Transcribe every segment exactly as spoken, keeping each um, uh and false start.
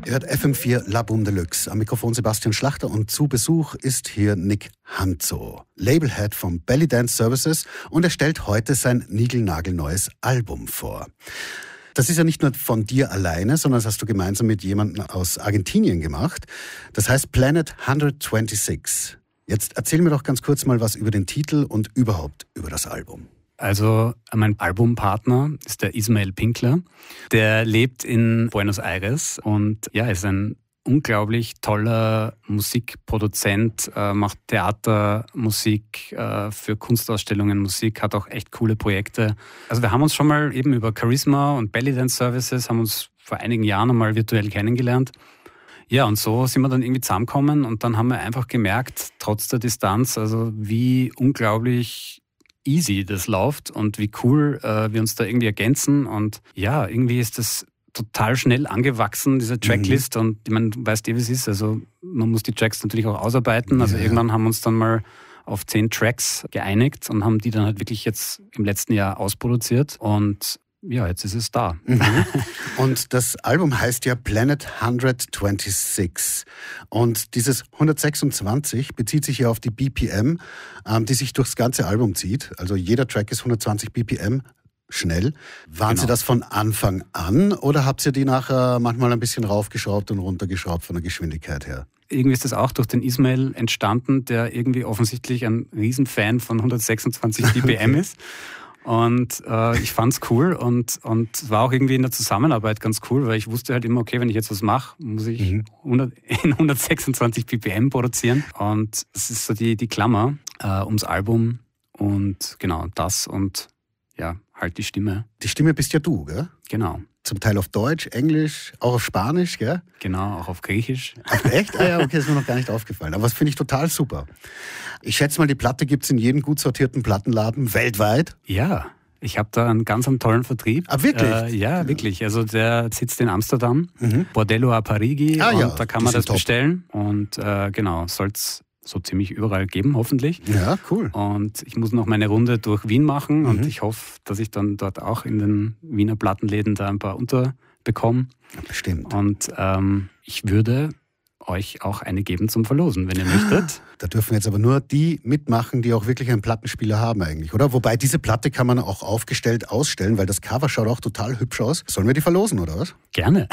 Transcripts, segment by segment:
Ihr hört F M vier La Boom Deluxe. Am Mikrofon Sebastian Schlachter und zu Besuch ist hier Nick Hanzo, Labelhead von Belly Dance Services, und er stellt heute sein niegelnagelneues Album vor. Das ist ja nicht nur von dir alleine, sondern das hast du gemeinsam mit jemandem aus Argentinien gemacht. Das heißt Planet hundertzweiundzwanzig. Jetzt erzähl mir doch ganz kurz mal was über den Titel und überhaupt über das Album. Also mein Albumpartner ist der Ismael Pinkler. Der lebt in Buenos Aires und ja, ist ein unglaublich toller Musikproduzent, äh, macht Theatermusik, äh, für Kunstausstellungen Musik, hat auch echt coole Projekte. Also wir haben uns schon mal eben über Charisma und Belly Dance Services, haben uns vor einigen Jahren einmal virtuell kennengelernt. Ja, und so sind wir dann irgendwie zusammengekommen und dann haben wir einfach gemerkt, trotz der Distanz, also wie unglaublich easy das läuft und wie cool äh, wir uns da irgendwie ergänzen. Und ja, irgendwie ist das total schnell angewachsen, diese Tracklist. Mhm. Und ich meine, du weißt eh, wie es ist. Also man muss die Tracks natürlich auch ausarbeiten. Also ja. Irgendwann haben wir uns dann mal auf zehn Tracks geeinigt und haben die dann halt wirklich jetzt im letzten Jahr ausproduziert. Und ja, jetzt ist es da. Mhm. Und das Album heißt ja Planet hundertzweiundzwanzig. Und dieses hundertsechsundzwanzig bezieht sich ja auf die B P M, ähm, die sich durchs ganze Album zieht. Also jeder Track ist hundertzwanzig B P M schnell. Waren Genau. Sie das von Anfang an oder habt ihr die nachher manchmal ein bisschen raufgeschraubt und runtergeschraubt von der Geschwindigkeit her? Irgendwie ist das auch durch den Ismael entstanden, der irgendwie offensichtlich ein Riesenfan von hundertsechsundzwanzig B P M okay. ist. Und äh, ich fand's cool und und es war auch irgendwie in der Zusammenarbeit ganz cool, weil ich wusste halt immer, okay, wenn ich jetzt was mache, muss ich mhm. hundert, in hundertsechsundzwanzig B P M produzieren. Und es ist so die die Klammer äh, ums Album und genau das und ja, halt die Stimme. Die Stimme bist ja du, gell? Genau. Zum Teil auf Deutsch, Englisch, auch auf Spanisch, gell? Genau, auch auf Griechisch. Ach, echt? Ah ja, okay, ist mir noch gar nicht aufgefallen. Aber das finde ich total super. Ich schätze mal, die Platte gibt es in jedem gut sortierten Plattenladen weltweit. Ja, ich habe da einen ganz einen tollen Vertrieb. Ah, wirklich? Äh, ja, ja, wirklich. Also der sitzt in Amsterdam, mhm. Bordello a Parigi, ah, und ja, da kann man das top. bestellen. Und äh, genau, soll's so ziemlich überall geben, hoffentlich. Ja, cool. Und ich muss noch meine Runde durch Wien machen mhm. und ich hoffe, dass ich dann dort auch in den Wiener Plattenläden da ein paar unterbekomme. Ja, bestimmt. Und ähm, ich würde euch auch eine geben zum Verlosen, wenn ihr möchtet. Da dürfen jetzt aber nur die mitmachen, die auch wirklich einen Plattenspieler haben eigentlich, oder? Wobei diese Platte kann man auch aufgestellt ausstellen, weil das Cover schaut auch total hübsch aus. Sollen wir die verlosen, oder was? Gerne.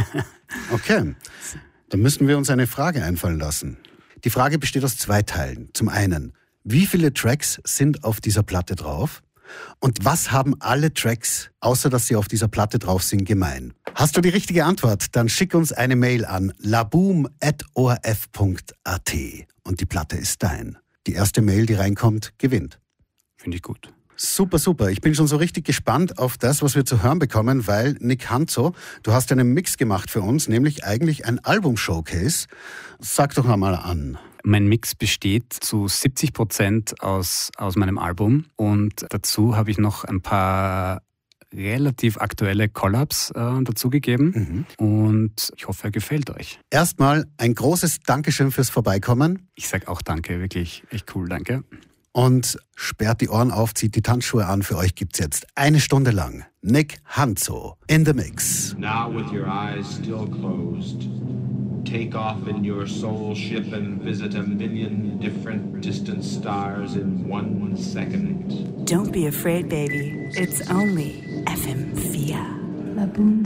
Okay, dann müssen wir uns eine Frage einfallen lassen. Die Frage besteht aus zwei Teilen. Zum einen, wie viele Tracks sind auf dieser Platte drauf? Und was haben alle Tracks, außer dass sie auf dieser Platte drauf sind, gemein? Hast du die richtige Antwort? Dann schick uns eine Mail an laboom at o r f punkt a t und die Platte ist dein. Die erste Mail, die reinkommt, gewinnt. Finde ich gut. Super, super. Ich bin schon so richtig gespannt auf das, was wir zu hören bekommen, weil Nick Hanzo, du hast einen Mix gemacht für uns, nämlich eigentlich ein Album-Showcase. Sag doch einmal an. Mein Mix besteht zu siebzig Prozent aus, aus meinem Album und dazu habe ich noch ein paar relativ aktuelle Collabs äh, dazugegeben mhm. und ich hoffe, er gefällt euch. Erstmal ein großes Dankeschön fürs Vorbeikommen. Ich sag auch danke, wirklich echt cool, danke. Und sperrt die Ohren auf, zieht die Tanzschuhe an. Für euch gibt's jetzt eine Stunde lang Nick Hanzo in the Mix. Now with your eyes still closed, take off in your soul ship and visit a million different distant stars in one second. Don't be afraid, baby. It's only F M vier.